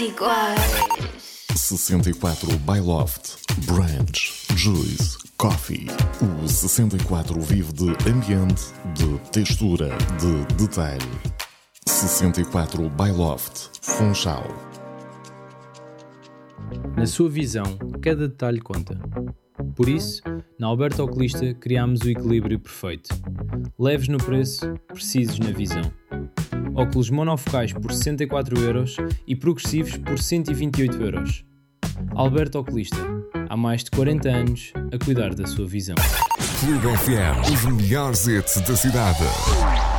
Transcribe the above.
iguais. 64 by Loft, Branch, Juice, Coffee. O 64 vive de ambiente, de textura, de detalhe. 64 by Loft, Funchal. Na sua visão, cada detalhe conta. Por isso, na Alberto Oculista criámos o equilíbrio perfeito. Leves no preço, precisos na visão. Óculos monofocais por 64€ e progressivos por 128€. Alberto Oculista, há mais de 40 anos a cuidar da sua visão. Clube FM, os melhores hits da cidade.